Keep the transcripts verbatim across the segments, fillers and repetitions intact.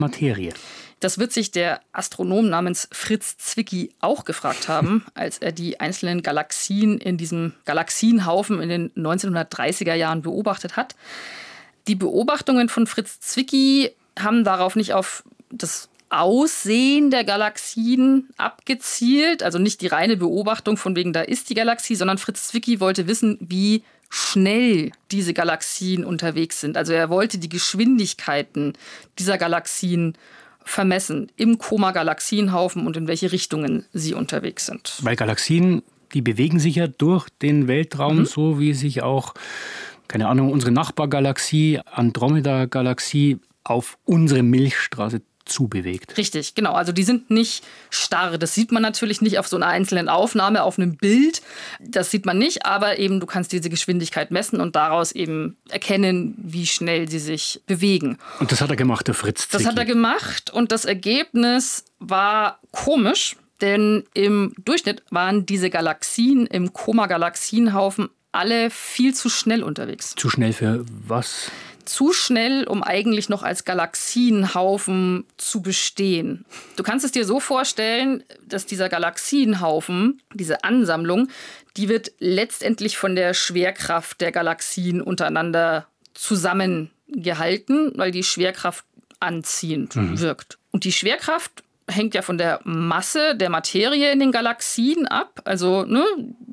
Materie? Das wird sich der Astronom namens Fritz Zwicky auch gefragt haben, als er die einzelnen Galaxien in diesem Galaxienhaufen in den neunzehnhundertdreißiger Jahren beobachtet hat. Die Beobachtungen von Fritz Zwicky haben darauf nicht auf das Aussehen der Galaxien abgezielt, also nicht die reine Beobachtung von wegen, da ist die Galaxie, sondern Fritz Zwicky wollte wissen, wie schnell diese Galaxien unterwegs sind. Also er wollte die Geschwindigkeiten dieser Galaxien vermessen im Coma-Galaxienhaufen und in welche Richtungen sie unterwegs sind. Weil Galaxien, die bewegen sich ja durch den Weltraum, mhm. so wie sich auch, keine Ahnung, unsere Nachbargalaxie, Andromeda-Galaxie, auf unsere Milchstraße zubewegt. Richtig, genau. Also die sind nicht starr. Das sieht man natürlich nicht auf so einer einzelnen Aufnahme, auf einem Bild. Das sieht man nicht, aber eben du kannst diese Geschwindigkeit messen und daraus eben erkennen, wie schnell sie sich bewegen. Und das hat er gemacht, der Fritz Zwicky. Das hat er gemacht und das Ergebnis war komisch, denn im Durchschnitt waren diese Galaxien im Coma-Galaxienhaufen alle viel zu schnell unterwegs. Zu schnell für was? Zu schnell, um eigentlich noch als Galaxienhaufen zu bestehen. Du kannst es dir so vorstellen, dass dieser Galaxienhaufen, diese Ansammlung, die wird letztendlich von der Schwerkraft der Galaxien untereinander zusammengehalten, weil die Schwerkraft anziehend mhm. wirkt. Und die Schwerkraft hängt ja von der Masse der Materie in den Galaxien ab. Also, ne?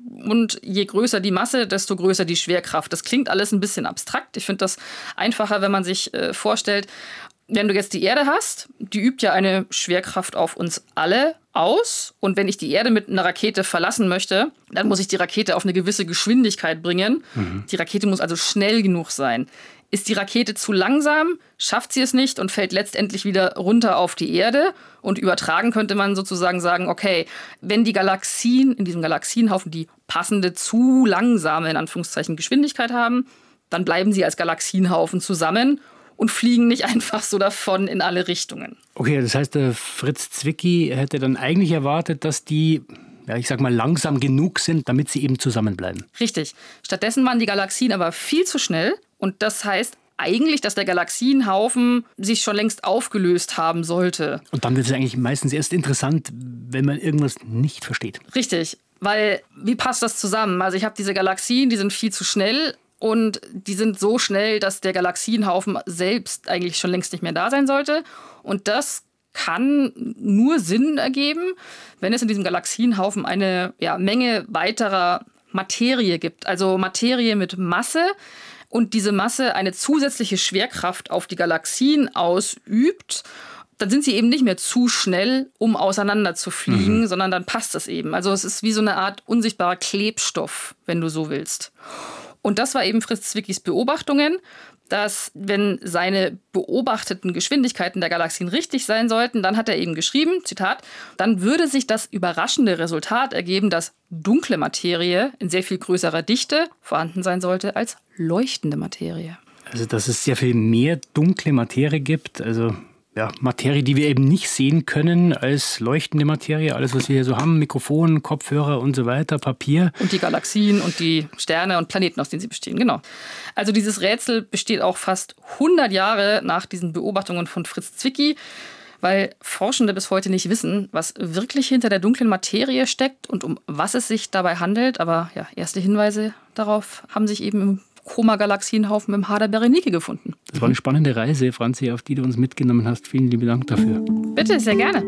Und je größer die Masse, desto größer die Schwerkraft. Das klingt alles ein bisschen abstrakt. Ich finde das einfacher, wenn man sich äh, vorstellt, wenn du jetzt die Erde hast, die übt ja eine Schwerkraft auf uns alle aus. Und wenn ich die Erde mit einer Rakete verlassen möchte, dann muss ich die Rakete auf eine gewisse Geschwindigkeit bringen. Mhm. Die Rakete muss also schnell genug sein. Ist die Rakete zu langsam, schafft sie es nicht und fällt letztendlich wieder runter auf die Erde. Und übertragen könnte man sozusagen sagen, okay, wenn die Galaxien in diesem Galaxienhaufen die passende, zu langsame, in Anführungszeichen, Geschwindigkeit haben, dann bleiben sie als Galaxienhaufen zusammen und fliegen nicht einfach so davon in alle Richtungen. Okay, das heißt, der Fritz Zwicky hätte dann eigentlich erwartet, dass die, ja, ich sag mal, langsam genug sind, damit sie eben zusammenbleiben. Richtig. Stattdessen waren die Galaxien aber viel zu schnell. Und das heißt eigentlich, dass der Galaxienhaufen sich schon längst aufgelöst haben sollte. Und dann wird es eigentlich meistens erst interessant, wenn man irgendwas nicht versteht. Richtig, weil wie passt das zusammen? Also ich habe diese Galaxien, die sind viel zu schnell und die sind so schnell, dass der Galaxienhaufen selbst eigentlich schon längst nicht mehr da sein sollte. Und das kann nur Sinn ergeben, wenn es in diesem Galaxienhaufen eine ja, Menge weiterer Materie gibt. Also Materie mit Masse. Und diese Masse eine zusätzliche Schwerkraft auf die Galaxien ausübt, dann sind sie eben nicht mehr zu schnell, um auseinander zu fliegen, mhm. sondern dann passt das eben. Also es ist wie so eine Art unsichtbarer Klebstoff, wenn du so willst. Und das war eben Fritz Zwickys Beobachtungen, dass wenn seine beobachteten Geschwindigkeiten der Galaxien richtig sein sollten, dann hat er eben geschrieben, Zitat, dann würde sich das überraschende Resultat ergeben, dass dunkle Materie in sehr viel größerer Dichte vorhanden sein sollte als leuchtende Materie. Also dass es sehr viel mehr dunkle Materie gibt, also ja, Materie, die wir eben nicht sehen können als leuchtende Materie. Alles, was wir hier so haben, Mikrofon, Kopfhörer und so weiter, Papier. Und die Galaxien und die Sterne und Planeten, aus denen sie bestehen, genau. Also dieses Rätsel besteht auch fast hundert Jahre nach diesen Beobachtungen von Fritz Zwicky, weil Forschende bis heute nicht wissen, was wirklich hinter der dunklen Materie steckt und um was es sich dabei handelt. Aber ja, erste Hinweise darauf haben sich eben im Coma-Galaxienhaufen im Hader Berenike gefunden. Das war eine spannende Reise, Franzi, auf die du uns mitgenommen hast. Vielen lieben Dank dafür. Bitte, sehr gerne.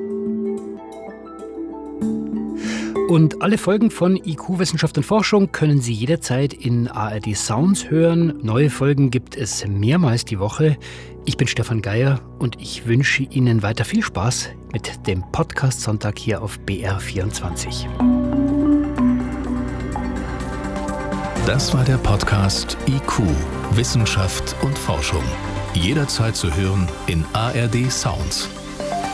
Und alle Folgen von I Q Wissenschaft und Forschung können Sie jederzeit in A R D Sounds hören. Neue Folgen gibt es mehrmals die Woche. Ich bin Stefan Geier und ich wünsche Ihnen weiter viel Spaß mit dem Podcast Sonntag hier auf B R vierundzwanzig. Das war der Podcast I Q, Wissenschaft und Forschung. Jederzeit zu hören in A R D Sounds.